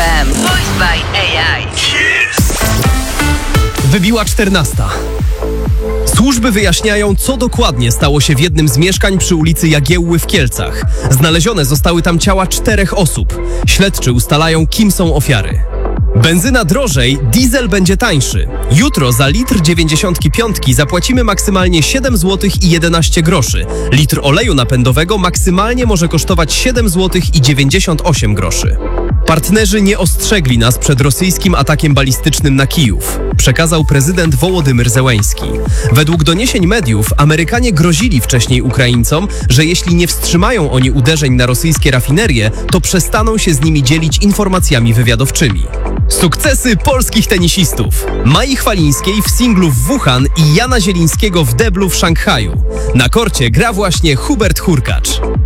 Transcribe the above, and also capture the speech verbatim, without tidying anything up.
M. Voiced by A I. Wybiła czternasta. Służby wyjaśniają, co dokładnie stało się w jednym z mieszkań przy ulicy Jagiełły w Kielcach. Znalezione zostały tam ciała czterech osób. Śledczy ustalają, kim są ofiary. Benzyna drożej, diesel będzie tańszy. Jutro za litr dziewięćdziesiątki piątki zapłacimy maksymalnie siedem złotych i jedenaście groszy. Litr oleju napędowego maksymalnie może kosztować siedem złotych i dziewięćdziesiąt osiem groszy. Partnerzy nie ostrzegli nas przed rosyjskim atakiem balistycznym na Kijów, przekazał prezydent Wołodymyr Zełenski. Według doniesień mediów Amerykanie grozili wcześniej Ukraińcom, że jeśli nie wstrzymają oni uderzeń na rosyjskie rafinerie, to przestaną się z nimi dzielić informacjami wywiadowczymi. Sukcesy polskich tenisistów. Mai Chwalińskiej w singlu w Wuhan i Jana Zielińskiego w deblu w Szanghaju. Na korcie gra właśnie Hubert Hurkacz.